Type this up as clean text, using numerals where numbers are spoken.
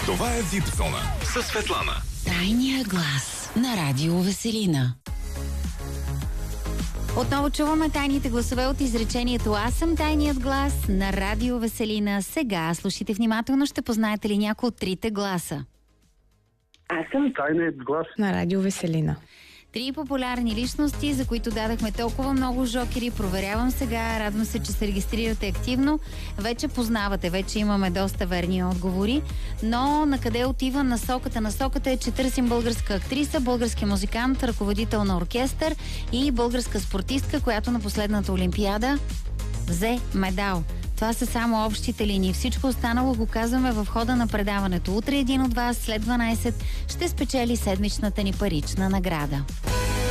Това е Випсона със Светлана. Тайния глас на Радио Веселина. Отново чуваме тайните гласове от изречението "Аз съм тайният глас" на Радио Веселина. Сега слушайте внимателно, ще познаете ли някой от трите гласа? Аз съм тайният глас на Радио Веселина. Три популярни личности, за които дадахме толкова много жокери. Проверявам сега, радвам се, че се регистрирате активно. Вече познавате, вече имаме доста верни отговори. Но на къде отива насоката? Насоката е, че търсим българска актриса, български музикант, ръководител на оркестър и българска спортистка, която на последната олимпиада взе медал. Това са само общите линии. Всичко останало го казваме в хода на предаването. Утре един от вас след 12 ще спечели седмичната ни парична награда.